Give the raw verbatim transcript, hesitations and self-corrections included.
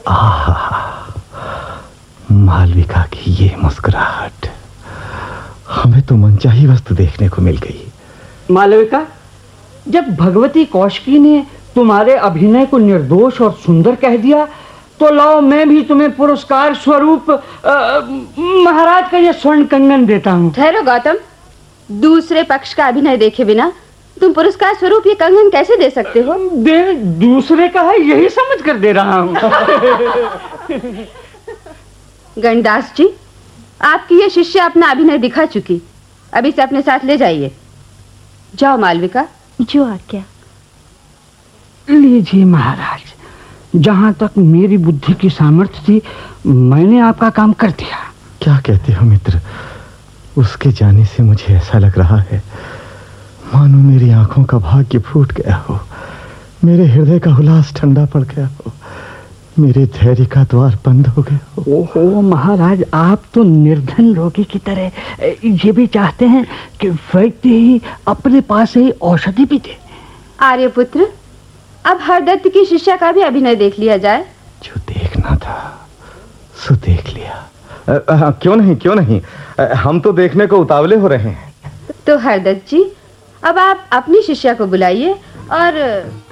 आहा, मालविका की ये मुस्कुराहट, हमें तो मनचाही वस्तु देखने को मिल गई। मालविका, जब भगवती कौशिकी ने तुम्हारे अभिनय को निर्दोष और सुंदर कह दिया, तो लाओ मैं भी तुम्हें पुरस्कार स्वरूप महाराज का ये स्वर्ण कंगन देता हूँ। ठहरो गौतम, दूसरे पक्ष का अभिनय देखे बिना तुम पुरस्कार स्वरूप ये कंगन कैसे दे सकते हो? दे दूसरे का है यही समझ कर दे रहा हूँ। गणदास जी, आपकी ये शिष्य अपना अभिनय दिखा चुकी, अब इसे अपने साथ ले जाइए। जाओ मालविका। जो आज्ञा। लीजिए महाराज, जहाँ तक मेरी बुद्धि की सामर्थ्य थी मैंने आपका काम कर दिया। क्या कहते हो मित्र? उसके जाने से मुझे ऐसा लग रहा है मानो मेरी आंखों का भाग्य फूट गया हो, मेरे हृदय का उल्लास ठंडा पड़ गया हो, मेरे धैर्य का द्वार बंद हो गया हो। ओहो महाराज, आप तो निर्धन रोगी की तरह ये भी चाहते हैं कि व्यक्ति ही अपने पास ही औषधि भी दे। आर्यपुत्र, अब हरदत्त की शिष्या का भी अभिनय देख लिया जाए। जो देखना था सो देख लिया। आ, आ, क्यों नहीं क्यों नहीं, आ, हम तो देखने को उतावले हो रहे हैं। तो हरदत्त जी, अब आप अपनी शिष्या को बुलाइए और